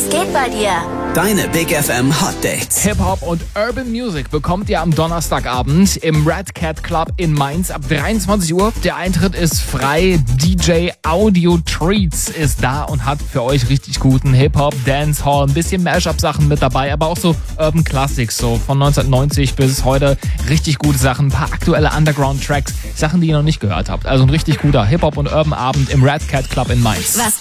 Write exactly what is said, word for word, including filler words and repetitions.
Was geht bei dir? Deine Big F M Hot Dates. Hip-Hop und Urban Music bekommt ihr am Donnerstagabend im Red Cat Club in Mainz ab dreiundzwanzig Uhr. Der Eintritt ist frei. D J Audio Treats ist da und hat für euch richtig guten Hip-Hop, Dancehall, ein bisschen Mashup-Sachen mit dabei, aber auch so Urban Classics, so von neunzehnhundertneunzig bis heute. Richtig gute Sachen, ein paar aktuelle Underground-Tracks, Sachen, die ihr noch nicht gehört habt. Also ein richtig guter Hip-Hop und Urban Abend im Red Cat Club in Mainz. Was